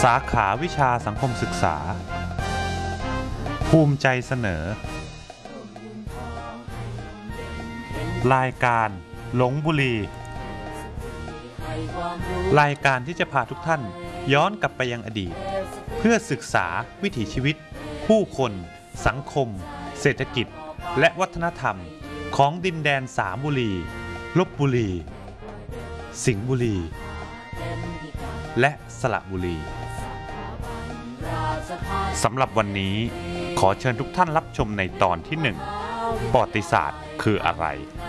สาขาวิชาสังคมศึกษาภูมิใจเสนอรายการหลงบุรีรายการที่จะพาทุกท่านย้อนกลับไปยังอดีตเพื่อศึกษาวิถีชีวิตผู้คนสังคมเศรษฐกิจและวัฒนธรรมของดินแดนสามบุรีลพบุรีสิงห์บุรีและสระบุรีสำหรับวันนี้ขอเชิญทุกท่านรับชมในตอนที่ 1 ประวัติศาสตร์คืออะไร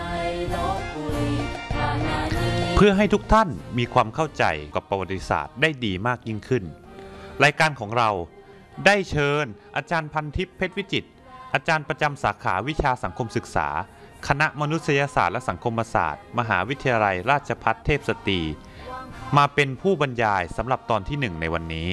เพื่อให้ทุกท่านมีความเข้าใจกับประวัติศาสตร์ได้ดีมากยิ่งขึ้นรายการของเราได้เชิญอาจารย์พันทิพย์เพชรวิจิตรอาจารย์ประจำสาขาวิชาสังคมศึกษาคณะมนุษยศาสตร์และสังคมศาสตร์มหาวิทยาลัยราชภัฏเทพสตรีมาเป็นผู้บรรยายสำหรับตอนที่ 1ในวันนี้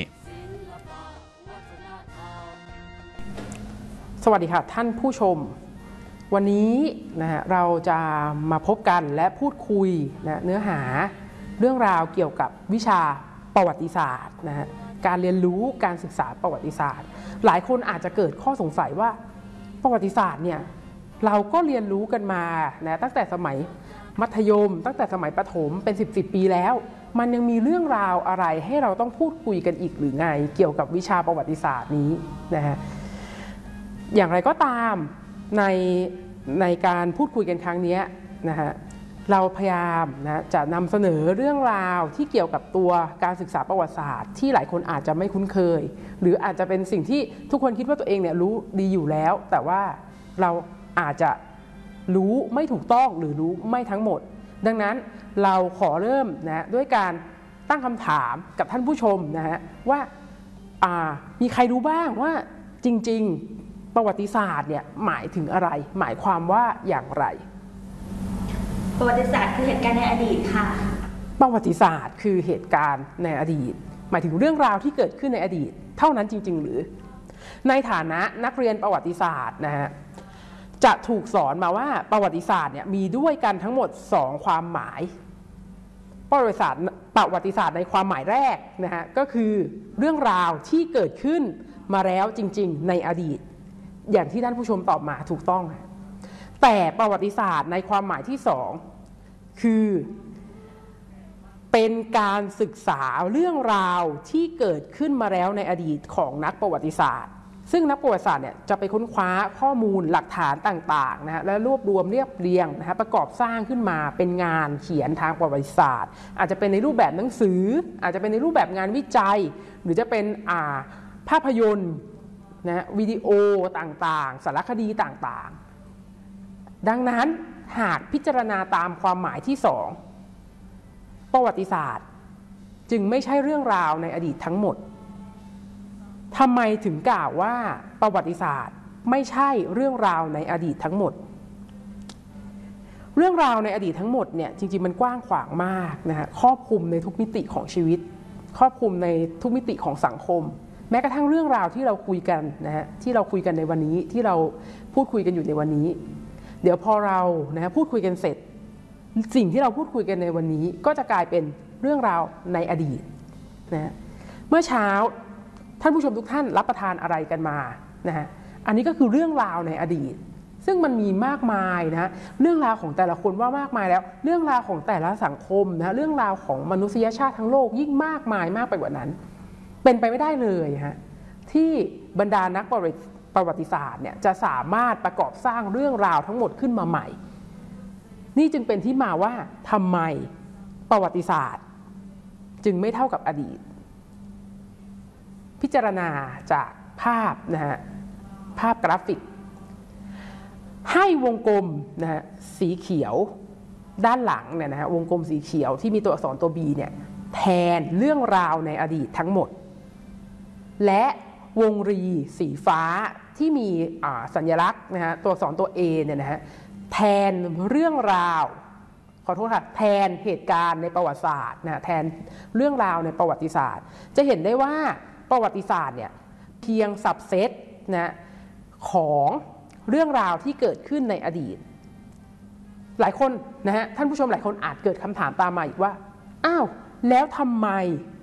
สวัสดีค่ะท่านผู้ชมวันนี้เราจะมาพบกันและพูดคุยเนื้อหาเรื่องราวเกี่ยวกับวิชาประวัติศาสตร์การเรียนรู้การศึกษาประวัติศาสตร์หลายคนอาจจะเกิดข้อสงสัยว่าประวัติศาสตร์เนี่ยเราก็เรียนรู้กันมาตั้งแต่สมัยมัธยมตั้งแต่สมัยประถมเป็น10 ปีแล้วมันยังมีเรื่องราวอะไรให้เราต้องพูดคุยกันอีกหรือไงเกี่ยวกับวิชาประวัติศาสตร์นี้อย่างไรก็ตามในการพูดคุยกันครั้งนี้เราพยายามจะนำเสนอเรื่องราวที่เกี่ยวกับตัวการศึกษาประวัติศาสตร์ที่หลายคนอาจจะไม่คุ้นเคยหรืออาจจะเป็นสิ่งที่ทุกคนคิดว่าตัวเองเนี่ยรู้ดีอยู่แล้วแต่ว่าเราอาจจะรู้ไม่ถูกต้องหรือรู้ไม่ทั้งหมดดังนั้นเราขอเริ่มด้วยการตั้งคำถามกับท่านผู้ชมว่ามีใครรู้บ้างว่าจริงๆประวัติศาสตร์เนี่ยหมายถึงอะไรหมายความว่าอย่างไรประวัติศาสตร์คือเหตุการณ์ในอดีตค่ะประวัติศาสตร์คือเหตุการณ์ในอดีตหมายถึงเรื่องราวที่เกิดขึ้นในอดีตเท่านั้นจริงๆหรือในฐานะนักเรียนประวัติศาสตร์จะถูกสอนมาว่าประวัติศาสตร์เนี่ยมีด้วยกันทั้งหมด2ความหมายประวัติศาสตร์ในความหมายแรกก็คือเรื่องราวที่เกิดขึ้นมาแล้วจริงๆในอดีตอย่างที่ท่านผู้ชมตอบมาถูกต้องแต่ประวัติศาสตร์ในความหมายที่2คือเป็นการศึกษาเรื่องราวที่เกิดขึ้นมาแล้วในอดีตของนักประวัติศาสตร์ซึ่งนักประวัติศาสตร์เนี่ยจะไปค้นคว้าข้อมูลหลักฐานต่างๆและรวบรวมเรียบเรียงประกอบสร้างขึ้นมาเป็นงานเขียนทางประวัติศาสตร์อาจจะเป็นในรูปแบบหนังสืออาจจะเป็นในรูปแบบงานวิจัยหรือจะเป็นภาพยนตร์วิดีโอต่างๆสารคดีต่างๆดังนั้นหากพิจารณาตามความหมายที่2ประวัติศาสตร์จึงไม่ใช่เรื่องราวในอดีตทั้งหมดทำไมถึงกล่าวว่าประวัติศาสตร์ไม่ใช่เรื่องราวในอดีตทั้งหมดเรื่องราวในอดีตทั้งหมดเนี่ยจริงๆมันกว้างขวางมากครอบคลุมในทุกมิติของชีวิตครอบคลุมในทุกมิติของสังคมแม้กระทั่งเรื่องราวที่เราคุยกันที่เราคุยกันในวันนี้ที่เราพูดคุยกันอยู่ในวันนี้เดี๋ยวพอเราพูดคุยกันเสร็จสิ่งที่เราพูดคุยกันในวันนี้ก็จะกลายเป็นเรื่องราวในอดีตเมื่อเช้าท่านผู้ชมทุกท่านรับประทานอะไรกันมาอันนี้ก็คือเรื่องราวในอดีตซึ่งมันมีมากมายเรื่องราวของแต่ละคนว่ามากมายแล้วเรื่องราวของแต่ละสังคมเรื่องราวของมนุษยชาติทั้งโลกยิ่งมากมายมากไปกว่านั้นเป็นไปไม่ได้เลยที่บรรดานักประวัติศาสตร์เนี่ยจะสามารถประกอบสร้างเรื่องราวทั้งหมดขึ้นมาใหม่นี่จึงเป็นที่มาว่าทำไมประวัติศาสตร์จึงไม่เท่ากับอดีตพิจารณาจากภาพภาพกราฟิกให้วงกลมสีเขียวด้านหลังวงกลมสีเขียวที่มีตัวอักษรตัว B เนี่ยแทนเรื่องราวในอดีตทั้งหมดและวงรีสีฟ้าที่มีสัญลักษณ์ตัวอักษรตัว A เนี่ยแทนเรื่องราวขอโทษค่ะแทนเหตุการณ์ในประวัติศาสตร์แทนเรื่องราวในประวัติศาสตร์จะเห็นได้ว่าประวัติศาสตร์เนี่ยเพียงสับเซตของเรื่องราวที่เกิดขึ้นในอดีตหลายคนท่านผู้ชมหลายคนอาจเกิดคำถามตามมาอีกว่าอ้าวแล้วทำไม